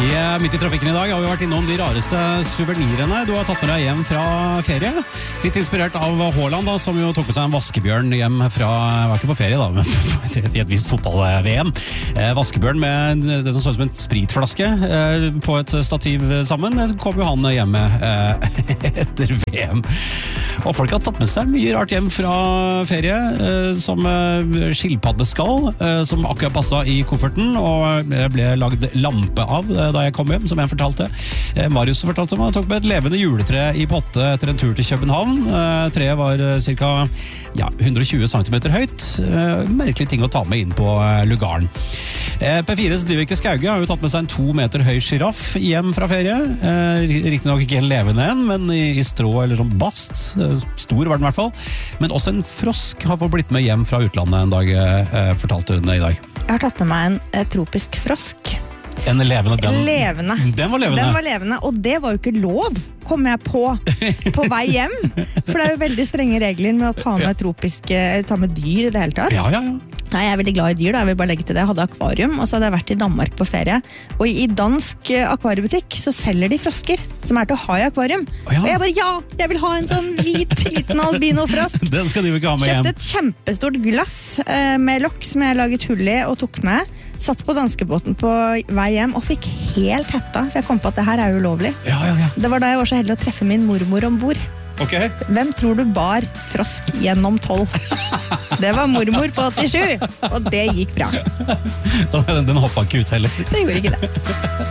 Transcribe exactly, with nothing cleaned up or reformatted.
I, midt i trafikken i dag har vi vært innom de rareste suvenirene du har tatt med deg hjem fra ferie. Litt inspirert av Haaland da, som jo tok med seg en vaskebjørn hjem fra, jeg var ikke på ferie da, men i et visst fotball-V M. Eh, vaskebjørn med det som så ut som en spritflaske eh, på et stativ sammen, det kom jo han hjem med eh, etter V M. Og folk har tatt med seg mye rart hjem fra ferie, eh, som eh, skilpaddeskall, eh, som akkurat passet i kofferten, og ble lagd lampe av da jeg kom hjem, som jeg fortalte. Marius fortalte meg, han tok med et levende juletre i potte etter en tur til København. Treet var ca. Ja, hundre og tjue centimeter høyt. Merkelig ting å ta med inn på lugaren. P fires Dyveke Skauge har jo tatt med seg en to meter høy giraff hjem fra ferie. Riktig nok ikke en levende en, men i strå eller sånn bast. Stor var den i hvert fall. Men også en frosk har fått blitt med hjem fra utlandet en dag, fortalte hun i dag. Jeg har tatt med meg en eh, tropisk frosk. En levende, den, levende. Den var levende. Den var levende, og det var jo ikke lov, kom jeg på, på vei hjem. For det er jo veldig strenge regler med å ta med tropiske, ta med dyr i det hele tatt. Ja, ja, ja. Nei, jeg er veldig glad i dyr, da. Jeg vil bare legge til det. Jeg hadde akvarium, og så hadde jeg vært i Danmark på ferie. Og i dansk akvariebutikk så selger de frosker, som er til å ha i akvarium. Oh, ja. Og jeg bare, ja, jeg vil ha en sånn hvit, liten albino-frosk. Den skal de ikke ha med hjem. Kjøpte et kjempestort glass eh, med lokk som jeg laget hull i og tok med. Satt på danskebåten på vei hjem og fikk helt hetta, for jeg kom på at det her er jo ulovlig. Ja, ja, ja. Det var da jeg var så heldig å treffe min mormor ombord. Ok. Hvem tror du bar frosk gjennom tolv? Det var mormor på åttisju, og det gikk bra. Den hoppet ikke ut heller. Det gjorde ikke det.